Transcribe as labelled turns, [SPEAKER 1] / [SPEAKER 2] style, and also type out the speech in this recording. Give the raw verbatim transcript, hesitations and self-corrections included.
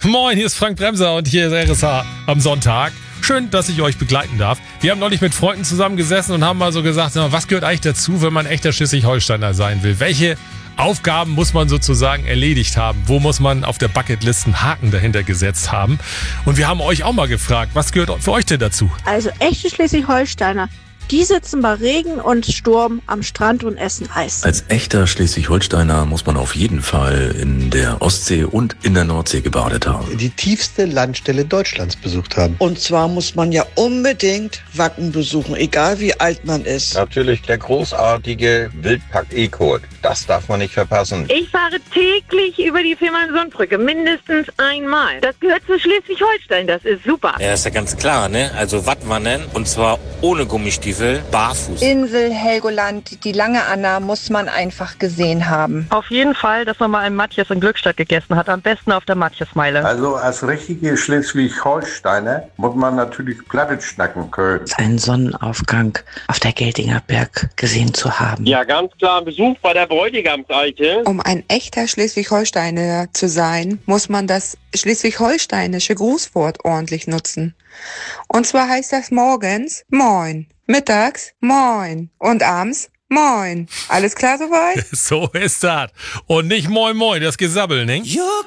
[SPEAKER 1] Moin, hier ist Frank Bremser und hier ist R S H am Sonntag. Schön, dass ich euch begleiten darf. Wir haben neulich mit Freunden zusammengesessen und haben mal so gesagt, was gehört eigentlich dazu, wenn man echter Schleswig-Holsteiner sein will? Welche Aufgaben muss man sozusagen erledigt haben? Wo muss man auf der Bucketlist einen Haken dahinter gesetzt haben? Und wir haben euch auch mal gefragt, was gehört für euch denn dazu?
[SPEAKER 2] Also echte Schleswig-Holsteiner, die sitzen bei Regen und Sturm am Strand und essen Eis.
[SPEAKER 3] Als echter Schleswig-Holsteiner muss man auf jeden Fall in der Ostsee und in der Nordsee gebadet haben.
[SPEAKER 4] Die tiefste Landstelle Deutschlands besucht haben.
[SPEAKER 5] Und zwar muss man ja unbedingt Wacken besuchen, egal wie alt man ist.
[SPEAKER 6] Natürlich der großartige Wildpark-Ecot. Das darf man nicht verpassen.
[SPEAKER 7] Ich fahre täglich über die Fehmarn-Sundbrücke, mindestens einmal. Das gehört zu Schleswig-Holstein, das ist super.
[SPEAKER 8] Ja, ist ja ganz klar, ne? Also Wattwandern und zwar ohne Gummistiefel, barfuß.
[SPEAKER 9] Insel Helgoland, die Lange Anna muss man einfach gesehen haben.
[SPEAKER 10] Auf jeden Fall, dass man mal ein Matjes in Glückstadt gegessen hat, am besten auf der Matjesmeile.
[SPEAKER 11] Also als richtige Schleswig-Holsteiner muss man natürlich Plattdeutsch schnacken können.
[SPEAKER 12] Einen Sonnenaufgang auf der Geltinger Berg gesehen zu haben.
[SPEAKER 13] Ja, ganz klar, ein Besuch bei der Bräutigamseiche.
[SPEAKER 14] Um ein echter Schleswig-Holsteiner zu sein, muss man das schleswig-holsteinische Grußwort ordentlich nutzen. Und zwar heißt das morgens Moin, mittags Moin und abends Moin. Alles klar soweit?
[SPEAKER 1] So ist das. Und nicht Moin Moin, das Gesabbel, ne?